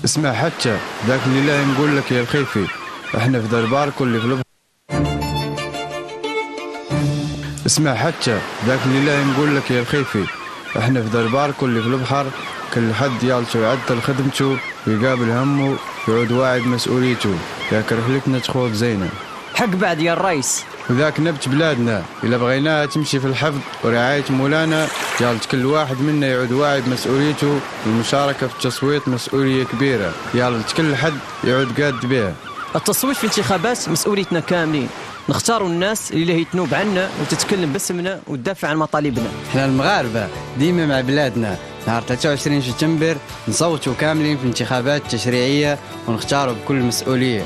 اسمع حتى ذاك اللي لا نقول لك يا الخيفي، احنا في درباركم اللي في البحر. اسمع حتى ذاك اللي لا نقول لك يا الخيفي، احنا في درباركم اللي في البحر. كل حد يالشو يعدل خدمته ويقابل همه ويعود واعد مسؤوليته، ياك رحلتنا تخوض زينة. حق بعد يا الرئيس. وذاك نبت بلادنا إلا بغيناها تمشي في الحفظ ورعاية مولانا، يالت كل واحد منا يعود واعد مسؤوليته، والمشاركة في التصويت مسؤولية كبيرة، يالت كل حد يعود قاد بها. التصويت في انتخابات مسؤوليتنا كاملين، نختاروا الناس اللي تنوب عنا وتتكلم باسمنا وتدافع عن مطالبنا. احنا المغاربة ديما مع بلادنا. نهار 23 سبتمبر نصوتوا كاملين في انتخابات تشريعية ونختاروا بكل مسؤولية.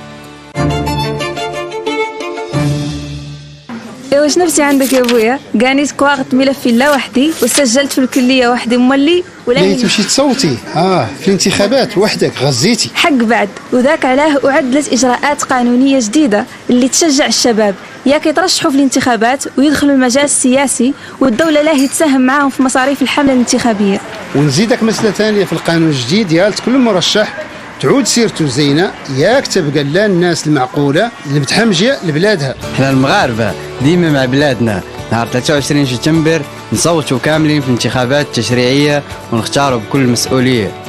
ايوا شنو نفسي عندك يا بويا؟ كاني تكواغط ملفي لا وحدي وسجلت في الكليه وحدي مولي ولا تمشي تصوتي في الانتخابات وحدك غزيتي حق بعد. وذاك علاه أعدلت إجراءات قانونية جديدة اللي تشجع الشباب ياك يترشحوا في الانتخابات ويدخلوا المجال السياسي، والدولة لا تساهم معاهم في مصاريف الحملة الانتخابية. ونزيدك مسألة ثانية في القانون الجديد، ديالت كل مرشح تعود سيرته زينة، ياك تبقى لا الناس المعقولة اللي بتحمجة لبلادها. احنا المغاربة ديما مع بلادنا. نهار 23 سبتمبر نصوتوا كاملين في انتخابات تشريعية ونختاروا بكل مسؤولية.